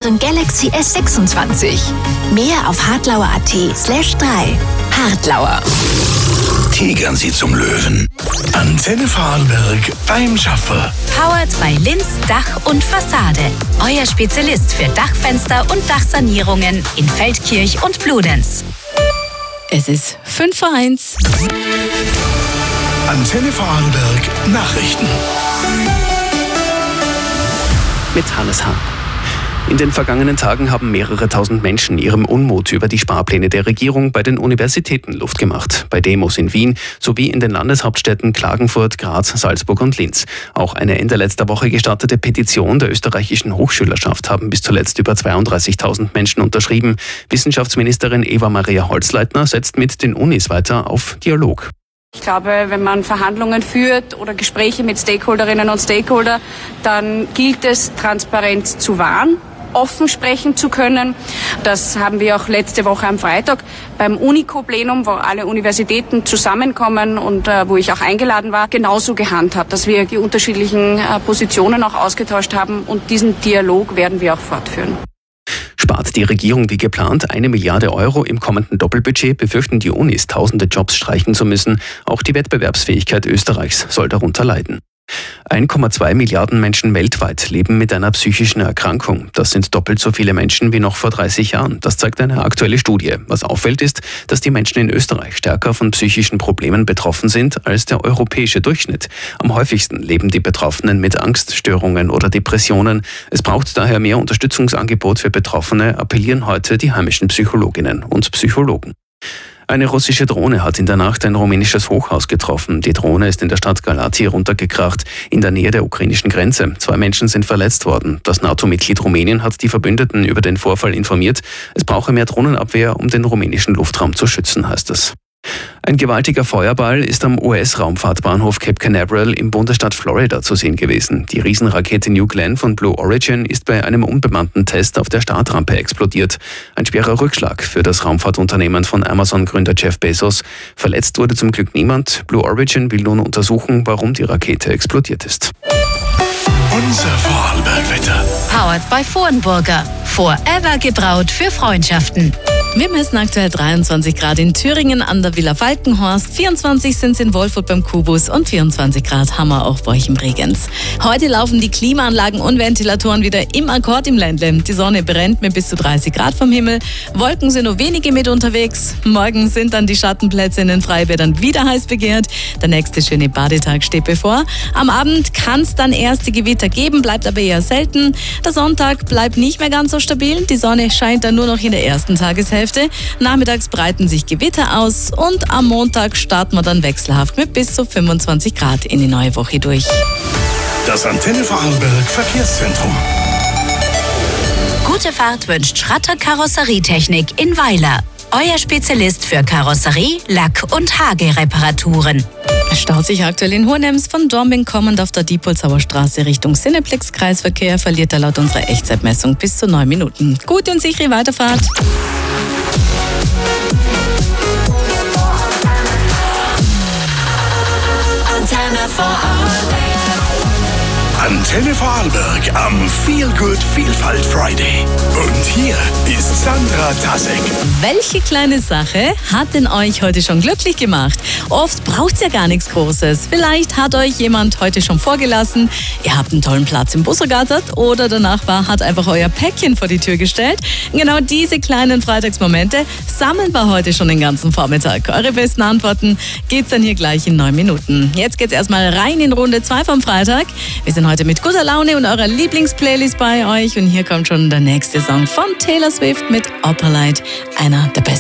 unseren Galaxy S26. Mehr auf hartlauer.at/3. Hartlauer. Tigern Sie zum Löwen. Antenne Vorarlberg beim Schaffer. Powered by Linz Dach und Fassade. Euer Spezialist für Dachfenster und Dachsanierungen in Feldkirch und Bludenz. Es ist 5:01. Antenne Vorarlberg Nachrichten. Mit Hannes Hahn. In den vergangenen Tagen haben mehrere tausend Menschen ihrem Unmut über die Sparpläne der Regierung bei den Universitäten Luft gemacht. Bei Demos in Wien sowie in den Landeshauptstädten Klagenfurt, Graz, Salzburg und Linz. Auch eine Ende letzter Woche gestartete Petition der österreichischen Hochschülerschaft haben bis zuletzt über 32.000 Menschen unterschrieben. Wissenschaftsministerin Eva-Maria Holzleitner setzt mit den Unis weiter auf Dialog. Ich glaube, wenn man Verhandlungen führt oder Gespräche mit Stakeholderinnen und Stakeholder, dann gilt es, Transparenz zu wahren, offen sprechen zu können. Das haben wir auch letzte Woche am Freitag beim UNICO-Plenum, wo alle Universitäten zusammenkommen und wo ich auch eingeladen war, genauso gehandhabt, dass wir die unterschiedlichen Positionen auch ausgetauscht haben, und diesen Dialog werden wir auch fortführen. Spart die Regierung wie geplant 1 Milliarde Euro im kommenden Doppelbudget, befürchten die Unis, tausende Jobs streichen zu müssen. Auch die Wettbewerbsfähigkeit Österreichs soll darunter leiden. 1,2 Milliarden Menschen weltweit leben mit einer psychischen Erkrankung. Das sind doppelt so viele Menschen wie noch vor 30 Jahren. Das zeigt eine aktuelle Studie. Was auffällt ist, dass die Menschen in Österreich stärker von psychischen Problemen betroffen sind als der europäische Durchschnitt. Am häufigsten leben die Betroffenen mit Angststörungen oder Depressionen. Es braucht daher mehr Unterstützungsangebot für Betroffene, appellieren heute die heimischen Psychologinnen und Psychologen. Eine russische Drohne hat in der Nacht ein rumänisches Hochhaus getroffen. Die Drohne ist in der Stadt Galați runtergekracht, in der Nähe der ukrainischen Grenze. 2 Menschen sind verletzt worden. Das NATO-Mitglied Rumänien hat die Verbündeten über den Vorfall informiert. Es brauche mehr Drohnenabwehr, um den rumänischen Luftraum zu schützen, heißt es. Ein gewaltiger Feuerball ist am US-Raumfahrtbahnhof Cape Canaveral im Bundesstaat Florida zu sehen gewesen. Die Riesenrakete New Glenn von Blue Origin ist bei einem unbemannten Test auf der Startrampe explodiert. Ein schwerer Rückschlag für das Raumfahrtunternehmen von Amazon-Gründer Jeff Bezos. Verletzt wurde zum Glück niemand. Blue Origin will nun untersuchen, warum die Rakete explodiert ist. Unser Vorarlberg-Wetter. Powered by Vornburger. Forever gebraut für Freundschaften. Wir messen aktuell 23 Grad in Thüringen an der Villa Falkenhorst, 24 sind es in Wolfurt beim Kubus und 24 Grad haben wir auch bei euch im Bregenz. Heute laufen die Klimaanlagen und Ventilatoren wieder im Akkord im Ländle. Die Sonne brennt mit bis zu 30 Grad vom Himmel, Wolken sind nur wenige mit unterwegs. Morgen sind dann die Schattenplätze in den Freibädern wieder heiß begehrt. Der nächste schöne Badetag steht bevor. Am Abend kann es dann erste Gewitter geben, bleibt aber eher selten. Der Sonntag bleibt nicht mehr ganz so stabil, die Sonne scheint dann nur noch in der ersten Tageshälfte. Nachmittags breiten sich Gewitter aus und am Montag starten wir dann wechselhaft mit bis zu 25 Grad in die neue Woche durch. Das Antenne Vorarlberg Verkehrszentrum. Gute Fahrt wünscht Schratter Karosserietechnik in Weiler. Euer Spezialist für Karosserie, Lack- und Hagereparaturen. Es staut sich aktuell in Hohenems von Dornbirn kommend auf der Diepholzauer Straße Richtung Cineplex. Kreisverkehr verliert er laut unserer Echtzeitmessung bis zu 9 Minuten. Gute und sichere Weiterfahrt. Antenne Vorarlberg am Feel Good Vielfalt Friday. Und hier ist Sandra Tasek. Welche kleine Sache hat denn euch heute schon glücklich gemacht? Oft braucht es ja gar nichts Großes. Vielleicht hat euch jemand heute schon vorgelassen, ihr habt einen tollen Platz im Bus ergattert oder der Nachbar hat einfach euer Päckchen vor die Tür gestellt. Genau diese kleinen Freitagsmomente sammeln wir heute schon den ganzen Vormittag. Eure besten Antworten gibt's dann hier gleich in 9 Minuten. Jetzt geht's erstmal rein in Runde 2 vom Freitag. Wir sind heute mit guter Laune und eurer Lieblingsplaylist bei euch und hier kommt schon der nächste Song von Taylor Swift mit Opera Light, einer der besten.